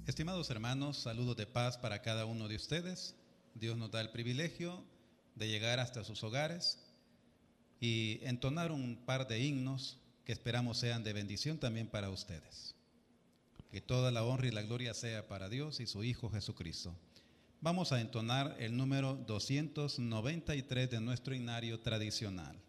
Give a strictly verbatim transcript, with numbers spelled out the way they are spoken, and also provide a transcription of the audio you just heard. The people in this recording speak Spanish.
Estimados hermanos, saludos de paz para cada uno de ustedes. Dios nos da el privilegio de llegar hasta sus hogares y entonar un par de himnos que esperamos sean de bendición también para ustedes. Que toda la honra y la gloria sea para Dios y su Hijo Jesucristo. Vamos a entonar el número doscientos noventa y tres de nuestro himnario tradicional.